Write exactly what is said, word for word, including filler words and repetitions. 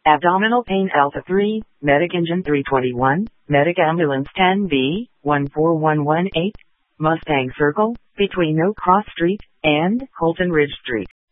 Abdominal pain Alpha three, Medic Engine three twenty-one, Medic Ambulance ten B, one four one one eight, Mustang Circle, between No Cross Street and Colton Ridge Street.